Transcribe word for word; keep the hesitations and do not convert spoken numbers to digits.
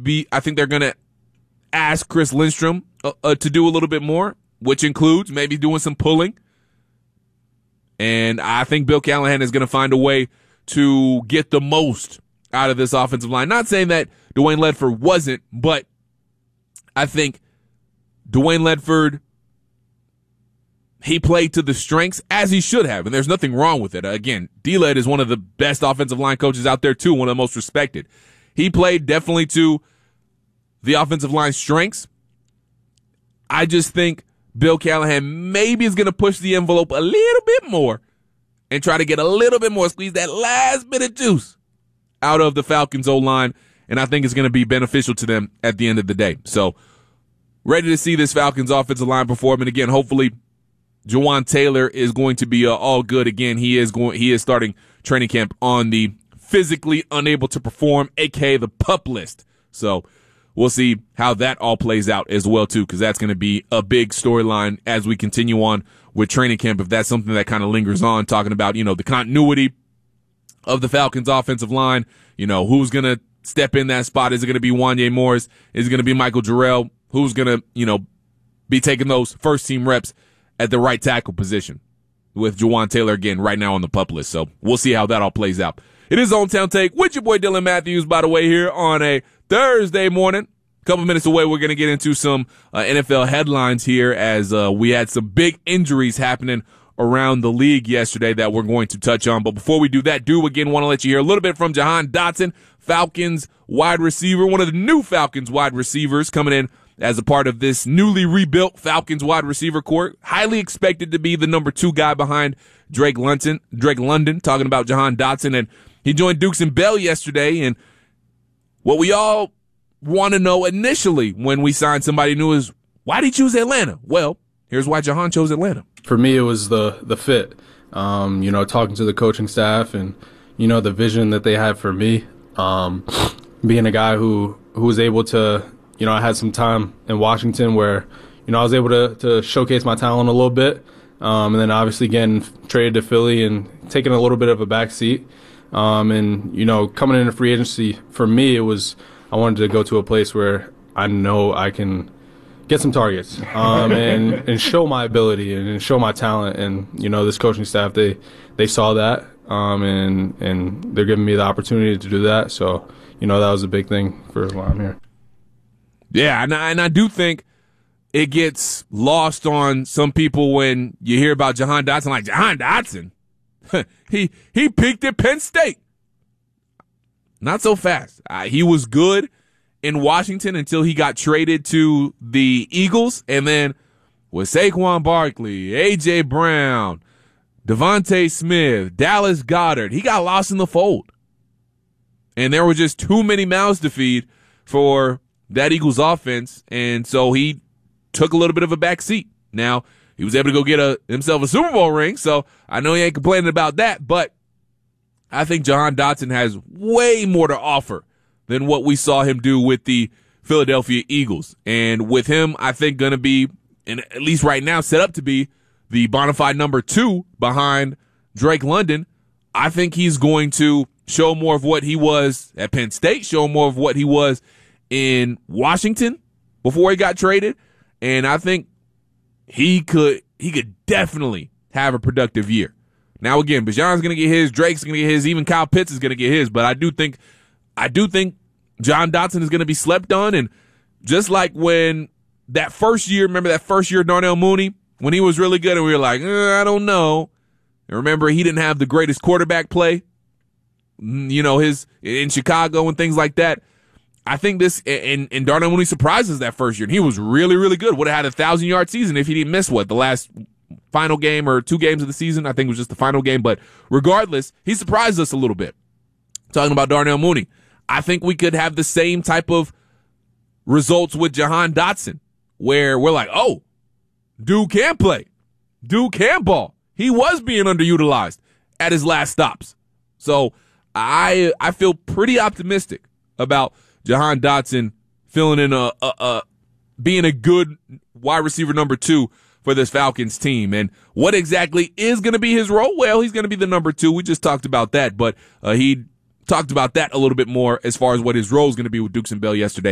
be, I think they're going to ask Chris Lindstrom uh, uh, to do a little bit more, which includes maybe doing some pulling. And I think Bill Callahan is going to find a way to get the most out of this offensive line. Not saying that Dwayne Ledford wasn't, but I think Dwayne Ledford, he played to the strengths as he should have, and there's nothing wrong with it. Again, D-Led is one of the best offensive line coaches out there too, one of the most respected. He played definitely to the offensive line strengths. I just think Bill Callahan maybe is going to push the envelope a little bit more and try to get a little bit more, squeeze that last bit of juice out of the Falcons O-line, and I think it's going to be beneficial to them at the end of the day. So, ready to see this Falcons offensive line perform, and again, hopefully Jawaan Taylor is going to be uh, all good again. He is going. He is starting training camp on the physically unable to perform, aka the PUP list. So we'll see how that all plays out as well too, because that's going to be a big storyline as we continue on with training camp. If that's something that kind of lingers on, talking about you know the continuity of the Falcons offensive line, you know who's going to step in that spot? Is it going to be Wanya Morris? Is it going to be Michael Jarrell? Who's going to you know be taking those first team reps at the right tackle position with Jawaan Taylor again right now on the PUP list. So we'll see how that all plays out. It is Hometown Take with your boy Dylan Matthews, by the way, here on a Thursday morning. A couple minutes away, we're going to get into some uh, N F L headlines here as uh, we had some big injuries happening around the league yesterday that we're going to touch on. But before we do that, do again want to let you hear a little bit from Jahan Dotson, Falcons wide receiver, one of the new Falcons wide receivers coming in as a part of this newly rebuilt Falcons wide receiver corps. Highly expected to be the number two guy behind Drake London, Drake London, talking about Jahan Dotson. And he joined Dukes and Bell yesterday. And what we all want to know initially when we signed somebody new is, why did he choose Atlanta? Well, here's why Jahan chose Atlanta. For me, it was the, the fit. Um, you know, talking to the coaching staff and, you know, the vision that they had for me. Um, being a guy who, who was able to, you know, I had some time in Washington where, you know, I was able to, to showcase my talent a little bit. Um, and then obviously getting traded to Philly and taking a little bit of a back seat. Um, and, you know, coming into free agency, for me, it was, I wanted to go to a place where I know I can get some targets um, and, and show my ability and, and show my talent. And, you know, this coaching staff, they, they saw that um, and, and they're giving me the opportunity to do that. So, you know, that was a big thing for why I'm here. Yeah, and I, and I do think it gets lost on some people when you hear about Jahan Dotson. Like, Jahan Dotson? he he peaked at Penn State. Not so fast. Uh, he was good in Washington until he got traded to the Eagles. And then with Saquon Barkley, A J. Brown, Devontae Smith, Dallas Goedert, he got lost in the fold. And there were just too many mouths to feed for that Eagles offense, and so he took a little bit of a back seat. Now, he was able to go get a, himself a Super Bowl ring, so I know he ain't complaining about that, but I think Jahan Dotson has way more to offer than what we saw him do with the Philadelphia Eagles. And with him, I think going to be, and at least right now, set up to be the bona fide number two behind Drake London. I think he's going to show more of what he was at Penn State, show more of what he was in Washington before he got traded, and I think he could he could definitely have a productive year. Now again, Bijan's going to get his, Drake's going to get his, even Kyle Pitts is going to get his, but I do think I do think Jahan Dotson is going to be slept on, and just like when that first year, remember that first year Darnell Mooney when he was really good and we were like, eh, I don't know. And remember he didn't have the greatest quarterback play, you know, his in Chicago and things like that. I think this, and, and Darnell Mooney surprised us that first year, and he was really, really good. Would have had a thousand-yard season if he didn't miss, what, the last final game or two games of the season? I think it was just the final game. But regardless, he surprised us a little bit. Talking about Darnell Mooney, I think we could have the same type of results with Jahan Dotson, where we're like, oh, dude can play. Dude can ball. He was being underutilized at his last stops. So I I feel pretty optimistic about Jahan Dotson filling in a, a, a being a good wide receiver number two for this Falcons team. And what exactly is going to be his role? Well, he's going to be the number two. We just talked about that, but uh, he talked about that a little bit more as far as what his role is going to be with Dukes and Bell yesterday.